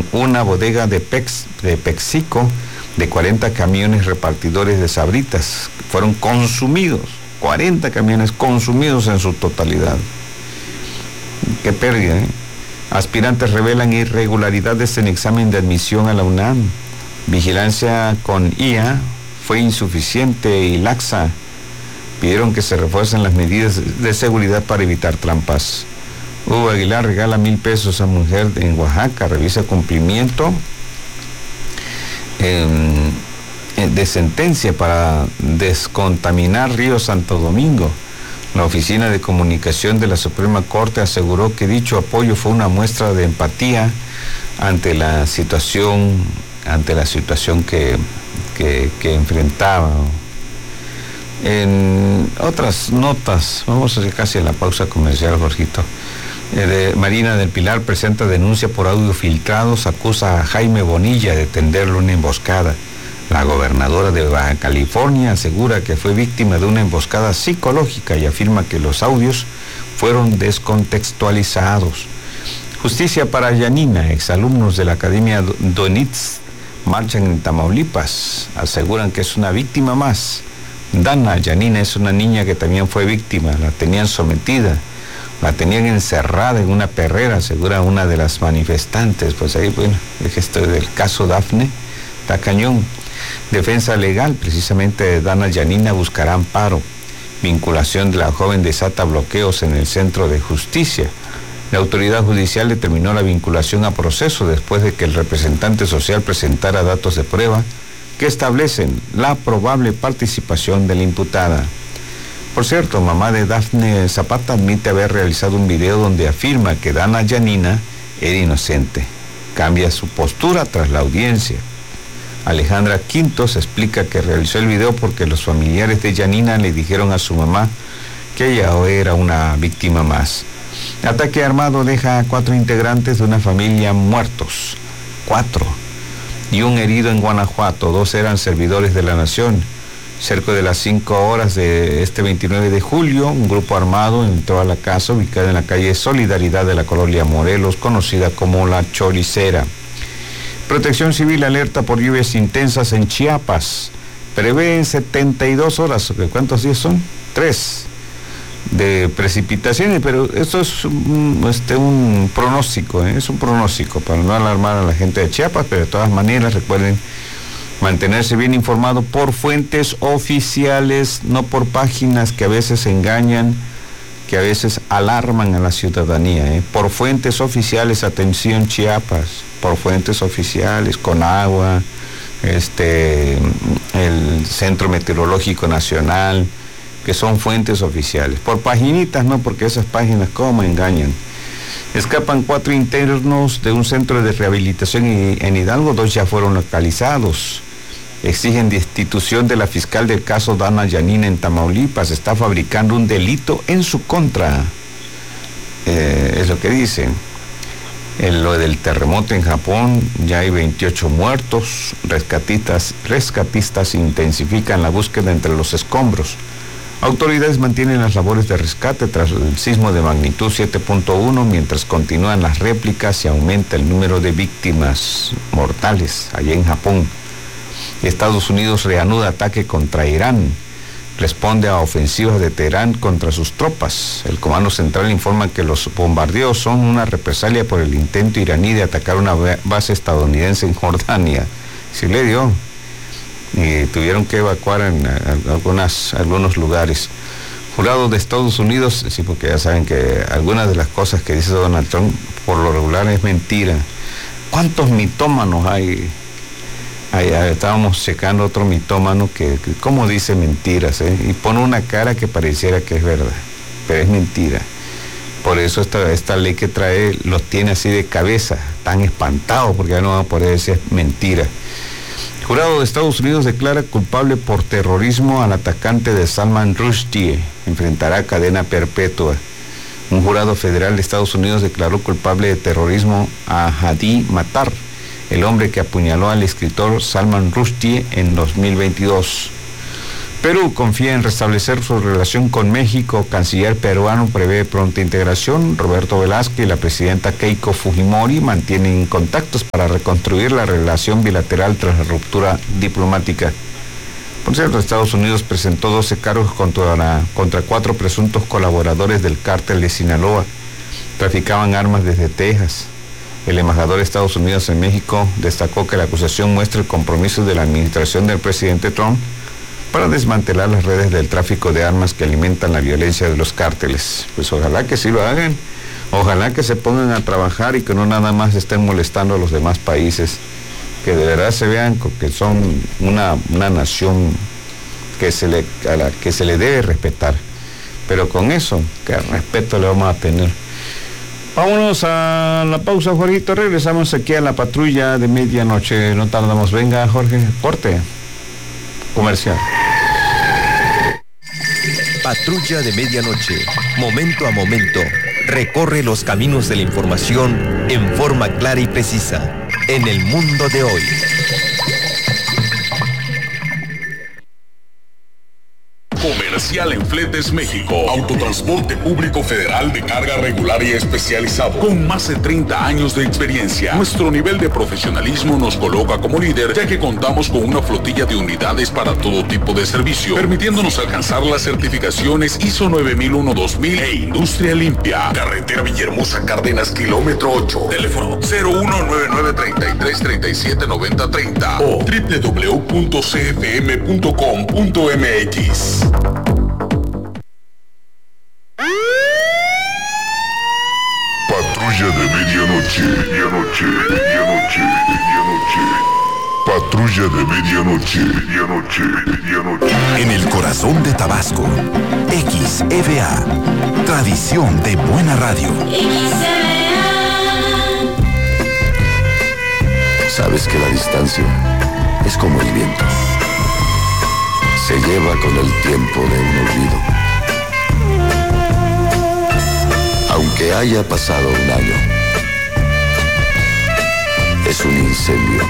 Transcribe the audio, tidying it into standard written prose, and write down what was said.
en una bodega de PepsiCo de 40 camiones repartidores de Sabritas. Fueron consumidos, 40 camiones consumidos en su totalidad. Qué pérdida, ¿eh? Aspirantes revelan irregularidades en examen de admisión a la UNAM. Vigilancia con IA fue insuficiente y laxa. Pidieron que se refuercen las medidas de seguridad para evitar trampas. Hugo Aguilar regala 1,000 pesos a mujer en Oaxaca. Revisa cumplimiento de sentencia para descontaminar Río Santo Domingo. La Oficina de Comunicación de la Suprema Corte aseguró que dicho apoyo fue una muestra de empatía ante la situación que enfrentaba. En otras notas, vamos a hacer casi la pausa comercial, Jorgito. Marina del Pilar presenta denuncia por audio filtrados, acusa a Jaime Bonilla de tenderle una emboscada. La gobernadora de Baja California asegura que fue víctima de una emboscada psicológica y afirma que los audios fueron descontextualizados. Justicia para Yanina, exalumnos de la Academia Donitz marchan en Tamaulipas, aseguran que es una víctima más. Dana Yanina es una niña que también fue víctima, la tenían sometida, la tenían encerrada en una perrera, asegura una de las manifestantes. Pues ahí, bueno, esto del caso Dafne, está cañón. Defensa legal, precisamente de Dana Yanina, buscará amparo. Vinculación de la joven desata bloqueos en el Centro de Justicia. La autoridad judicial determinó la vinculación a proceso después de que el representante social presentara datos de prueba que establecen la probable participación de la imputada. Por cierto, mamá de Dafne Zapata admite haber realizado un video donde afirma que Dana Yanina era inocente. Cambia su postura tras la audiencia. Alejandra Quintos explica que realizó el video porque los familiares de Yanina le dijeron a su mamá que ella era una víctima más. Ataque armado deja a 4 integrantes de una familia muertos. 4. Y un herido en Guanajuato. 2 eran servidores de la nación. Cerca de las 5 horas de este 29 de julio, un grupo armado entró a la casa ubicada en la calle Solidaridad de la colonia Morelos, conocida como La Choricera. Protección Civil alerta por lluvias intensas en Chiapas. Prevén 72 horas, ¿cuántos días son? 3 de precipitaciones, pero esto es un pronóstico, es un pronóstico para no alarmar a la gente de Chiapas, pero de todas maneras recuerden mantenerse bien informado por fuentes oficiales, no por páginas que a veces engañan, que a veces alarman a la ciudadanía, por fuentes oficiales. Atención Chiapas, por fuentes oficiales, Conagua, el Centro Meteorológico Nacional, que son fuentes oficiales. Por paginitas no, porque esas páginas como engañan. Escapan 4 internos de un centro de rehabilitación en Hidalgo, 2 ya fueron localizados. Exigen destitución de la fiscal del caso Dana Yanina en Tamaulipas. Está fabricando un delito en su contra. Es lo que dicen. Lo del terremoto en Japón, ya hay 28 muertos. Rescatistas intensifican la búsqueda entre los escombros. Autoridades mantienen las labores de rescate tras el sismo de magnitud 7.1, mientras continúan las réplicas y aumenta el número de víctimas mortales allá en Japón. Estados Unidos reanuda ataque contra Irán. Responde a ofensivas de Teherán contra sus tropas. El Comando Central informa que los bombardeos son una represalia por el intento iraní de atacar una base estadounidense en Jordania. Sí le dio. Y tuvieron que evacuar en algunos lugares. Jurado de Estados Unidos, sí, porque ya saben que algunas de las cosas que dice Donald Trump por lo regular es mentira. ¿Cuántos mitómanos hay? Estábamos checando otro mitómano que como dice mentiras, y pone una cara que pareciera que es verdad, pero es mentira. Por eso esta ley que trae los tiene así de cabeza, tan espantados, porque ya no van a poder decir mentira. Jurado de Estados Unidos declara culpable por terrorismo al atacante de Salman Rushdie. Enfrentará cadena perpetua. Un jurado federal de Estados Unidos declaró culpable de terrorismo a Hadi Matar, el hombre que apuñaló al escritor Salman Rushdie en 2022. Perú confía en restablecer su relación con México. Canciller peruano prevé pronta integración. Roberto Velázquez y la presidenta Keiko Fujimori mantienen contactos para reconstruir la relación bilateral tras la ruptura diplomática. Por cierto, Estados Unidos presentó 12 cargos contra 4 presuntos colaboradores del cártel de Sinaloa. Traficaban armas desde Texas. El embajador de Estados Unidos en México destacó que la acusación muestra el compromiso de la administración del presidente Trump para desmantelar las redes del tráfico de armas que alimentan la violencia de los cárteles. Pues ojalá que sí lo hagan, ojalá que se pongan a trabajar y que no nada más estén molestando a los demás países, que de verdad se vean que son una nación a la que se le debe respetar. Pero con eso, ¿qué respeto le vamos a tener? Vámonos a la pausa, Jorgito. Regresamos aquí a la patrulla de medianoche. No tardamos. Venga, Jorge, corte comercial. Patrulla de medianoche. Momento a momento. Recorre los caminos de la información en forma clara y precisa. En el mundo de hoy. Comercial en Fletes México. Autotransporte público federal de carga regular y especializado. Con más de 30 años de experiencia. Nuestro nivel de profesionalismo nos coloca como líder, ya que contamos con una flotilla de unidades para todo tipo de servicio, permitiéndonos alcanzar las certificaciones ISO 9001-2000 e Industria Limpia. Carretera Villahermosa Cárdenas, kilómetro 8. Teléfono 0199-3337-9030 o www.cfm.com.mx. Patrulla de medianoche. Patrulla de medianoche. En el corazón de Tabasco. XFA. Tradición de buena radio. Sabes que la distancia es como el viento. Se lleva con el tiempo de un olvido. Aunque haya pasado un año, es un incendio